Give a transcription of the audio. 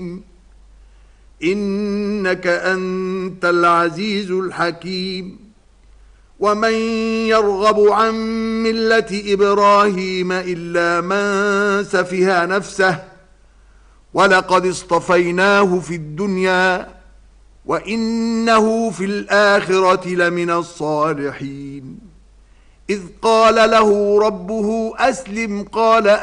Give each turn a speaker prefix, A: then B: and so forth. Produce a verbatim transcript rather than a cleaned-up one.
A: إنك أنت العزيز الحكيم. ومن يرغب عن ملة إبراهيم إلا من سفه نفسه ولقد اصطفيناه في الدنيا وإنه في الآخرة لمن الصالحين. إذ قال له ربه أسلم قال